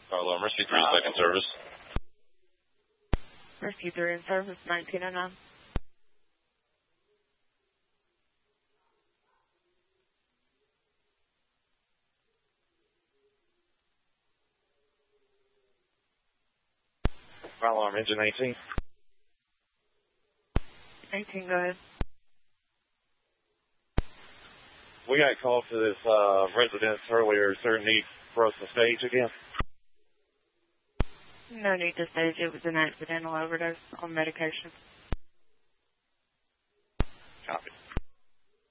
Hello, Mercy 3, second service. Mercy 3 in service, 1909. Fire alarm, engine 18. 18, go ahead. We got called to this residence earlier. Is there a need for us to stage again? No need to stage. It was an accidental overdose on medication. Copy.